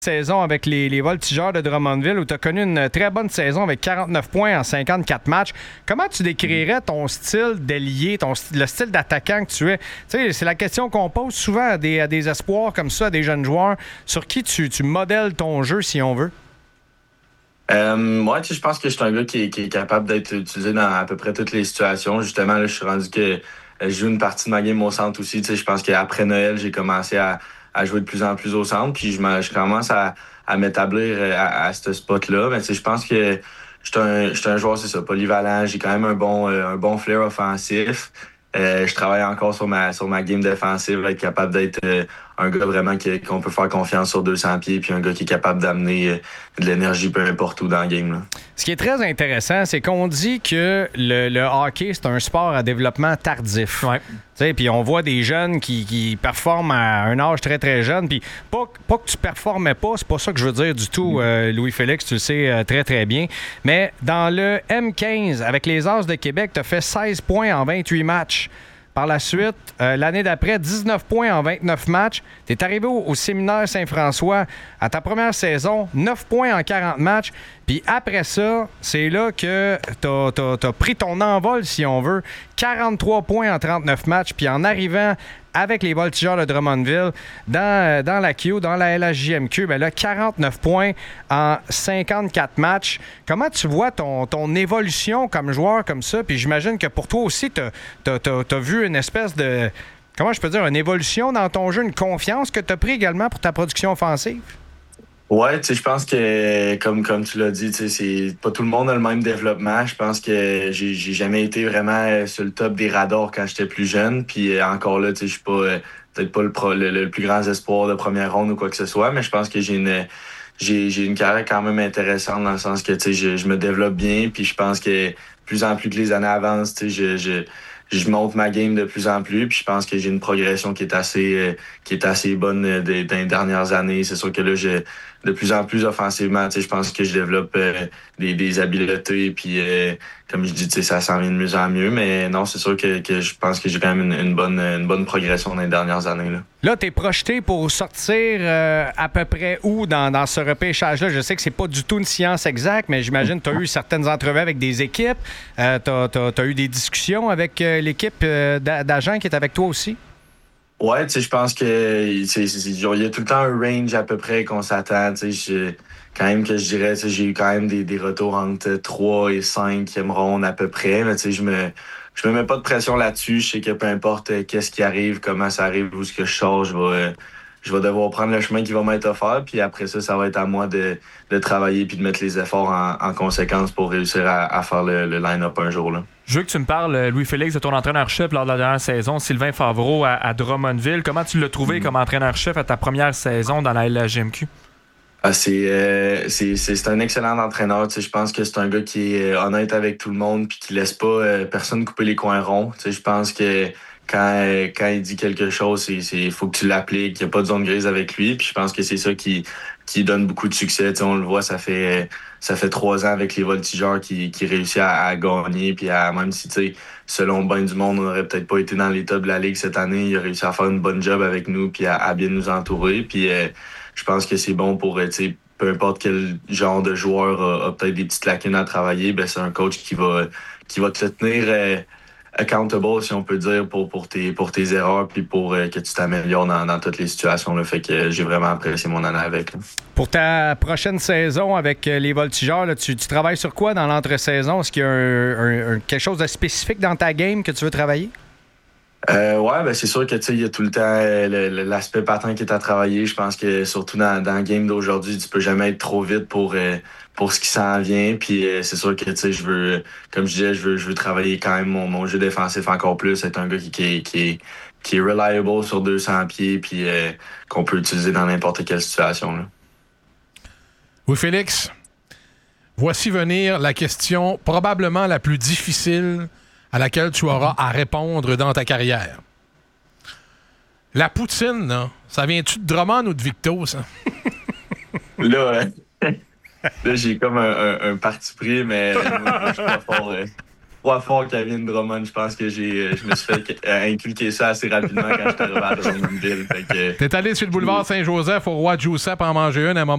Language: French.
Saison avec les Voltigeurs de Drummondville où tu as connu une très bonne saison avec 49 points en 54 matchs. Comment tu décrirais ton style d'ailier, le style d'attaquant que tu es? Tu sais, c'est la question qu'on pose souvent à des espoirs comme ça, à des jeunes joueurs. Sur qui tu modèles ton jeu, si on veut? Moi, je pense que je suis un gars qui est capable d'être utilisé dans à peu près toutes les situations. Justement, là, je suis rendu que je joue une partie de ma game au centre aussi. Je pense qu'après Noël, j'ai commencé à jouer de plus en plus au centre. Puis je commence à m'établir à ce spot-là. Mais je pense que je suis un joueur, c'est ça, polyvalent. J'ai quand même un bon flair offensif. Je travaille encore sur ma game défensive, être capable d'être un gars vraiment qu'on peut faire confiance sur 200 pieds, puis un gars qui est capable d'amener de l'énergie peu importe où dans le game. Là. Ce qui est très intéressant, c'est qu'on dit que le hockey, c'est un sport à développement tardif. Ouais. Puis on voit des jeunes qui performent à un âge très, très jeune. Puis pas que tu performais pas, c'est pas ça que je veux dire du tout, Louis-Félix, tu le sais très, très bien. Mais dans le M15, avec les As de Québec, tu as fait 16 points en 28 matchs. Par la suite, l'année d'après, 19 points en 29 matchs. Tu es arrivé au séminaire Saint-François à ta première saison, 9 points en 40 matchs. Puis après ça, c'est là que tu as pris ton envol, si on veut. 43 points en 39 matchs. Puis en arrivant avec les Voltigeurs de Drummondville dans la Q, dans la LHJMQ, ben là, 49 points en 54 matchs. Comment tu vois ton évolution comme joueur comme ça? Puis j'imagine que pour toi aussi, t'as vu une espèce de, comment je peux dire, une évolution dans ton jeu, une confiance que tu as pris également pour ta production offensive? Ouais, je pense que, comme tu l'as dit, c'est pas tout le monde a le même développement. Je pense que j'ai jamais été vraiment sur le top des radars quand j'étais plus jeune. Puis encore là, je suis pas peut-être pas le plus grand espoir de première ronde ou quoi que ce soit, mais je pense que j'ai une carrière quand même intéressante dans le sens que je me développe bien. Puis je pense que plus en plus que les années avancent, je monte ma game de plus en plus, puis je pense que j'ai une progression qui est assez bonne dans les dernières années. C'est sûr que là, de plus en plus offensivement, je pense que je développe des habiletés, puis comme je dis, ça s'en vient de mieux en mieux. Mais non, c'est sûr que je pense que j'ai quand même une bonne progression dans les dernières années. Là, tu es projeté pour sortir à peu près où dans ce repêchage-là? Je sais que c'est pas du tout une science exacte, mais j'imagine que tu as eu certaines entrevues avec des équipes. Tu as eu des discussions avec l'équipe d'agents qui est avec toi aussi? Ouais, je pense que il y a tout le temps un range à peu près qu'on s'attend. Quand même que je dirais, j'ai eu quand même des retours entre 3 et 5e ronde à peu près. Mais je me mets pas de pression là-dessus. Je sais que peu importe qu'est-ce qui arrive, comment ça arrive, où ce que je sors, je vais devoir prendre le chemin qui va m'être offert. Puis après ça va être à moi de travailler puis de mettre les efforts en conséquence pour réussir à faire le line-up un jour. Là. Je veux que tu me parles, Louis-Félix, de ton entraîneur-chef lors de la dernière saison, Sylvain Favreau à Drummondville. Comment tu l'as trouvé comme entraîneur-chef à ta première saison dans la LHJMQ? C'est un excellent entraîneur. Je pense que c'est un gars qui est honnête avec tout le monde puis qui laisse pas personne couper les coins ronds. Je pense que quand il dit quelque chose, il faut que tu l'appliques. Il n'y a pas de zone grise avec lui. Puis je pense que c'est ça qui donne beaucoup de succès. On le voit, ça fait 3 ans avec les Voltigeurs qui réussit à gagner. Puis même si, selon ben du monde, on n'aurait peut-être pas été dans les tops de la Ligue cette année, il a réussi à faire une bonne job avec nous puis à bien nous entourer. Puis je pense que c'est bon pour, peu importe quel genre de joueur a peut-être des petites lacunes à travailler, ben c'est un coach qui va te tenir accountable, si on peut dire, pour tes erreurs puis pour que tu t'améliores dans toutes les situations. Là. Fait que j'ai vraiment apprécié mon année avec. Là. Pour ta prochaine saison avec les Voltigeurs, là, tu travailles sur quoi dans l'entre-saison? Est-ce qu'il y a quelque chose de spécifique dans ta game que tu veux travailler? Ouais, ben c'est sûr que il y a tout le temps l'aspect patin qui est à travailler. Je pense que surtout dans le game d'aujourd'hui, tu peux jamais être trop vite pour ce qui s'en vient. Puis c'est sûr que je veux, comme je disais, je veux travailler quand même mon jeu défensif encore plus, être un gars qui est reliable sur 200 pieds puis qu'on peut utiliser dans n'importe quelle situation. Là. Oui, Félix, voici venir la question probablement la plus difficile à laquelle tu auras à répondre dans ta carrière. La poutine, là, ça vient-tu de Drummond ou de Victo, ça? Là, j'ai comme un parti pris, mais moi, je suis pas fort qu'elle vienne de Drummond. Je pense que je me suis fait inculquer ça assez rapidement quand j'étais arrivé à Drummondville. T'es allé sur le boulevard Saint-Joseph au Roi Giuseppe en manger une à un moment